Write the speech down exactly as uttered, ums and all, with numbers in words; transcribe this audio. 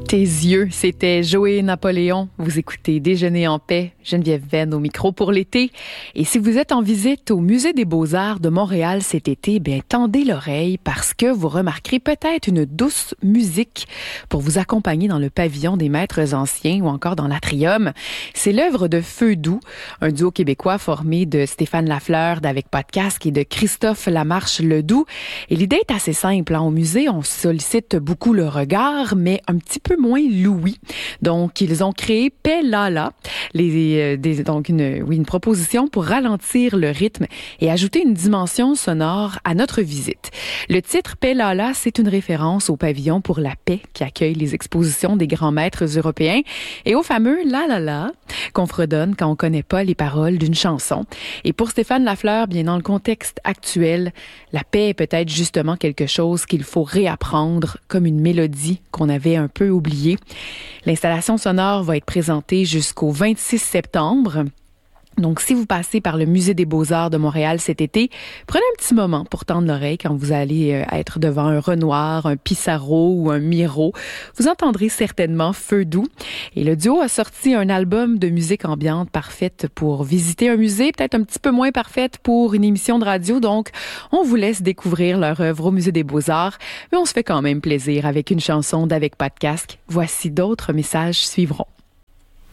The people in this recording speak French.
Tes yeux, c'était Joey Napoléon. Vous écoutez Déjeuner en paix. Geneviève Venn au micro pour l'été. Et si vous êtes en visite au Musée des Beaux-Arts de Montréal cet été, bien, tendez l'oreille parce que vous remarquerez peut-être une douce musique pour vous accompagner dans le pavillon des maîtres anciens ou encore dans l'atrium. C'est l'œuvre de Feu Doux, un duo québécois formé de Stéphane Lafleur d'Avec Podcast et de Christophe Lamarche Ledoux. Et l'idée est assez simple. Hein. Au musée, on sollicite beaucoup le regard, mais un petit peu moins l'ouïe. Donc, ils ont créé Paix Lala, les, euh, des, donc une, oui, une proposition pour ralentir le rythme et ajouter une dimension sonore à notre visite. Le titre Paix Lala, c'est une référence au pavillon pour la paix qui accueille les expositions des grands maîtres européens et au fameux La La La qu'on fredonne quand on connaît pas les paroles d'une chanson. Et pour Stéphane Lafleur, bien dans le contexte actuel, la paix est peut-être justement quelque chose qu'il faut réapprendre comme une mélodie qu'on avait un peu oubliée. L'installation sonore va être présentée jusqu'au vingt-six septembre. Donc, si vous passez par le Musée des Beaux-Arts de Montréal cet été, prenez un petit moment pour tendre l'oreille quand vous allez euh, être devant un Renoir, un Pissarro ou un Miro. Vous entendrez certainement Feu Doux. Et le duo a sorti un album de musique ambiante parfaite pour visiter un musée, peut-être un petit peu moins parfaite pour une émission de radio. Donc, on vous laisse découvrir leur œuvre au Musée des Beaux-Arts, mais on se fait quand même plaisir avec une chanson d'Avec Podcast. Voici d'autres messages suivront.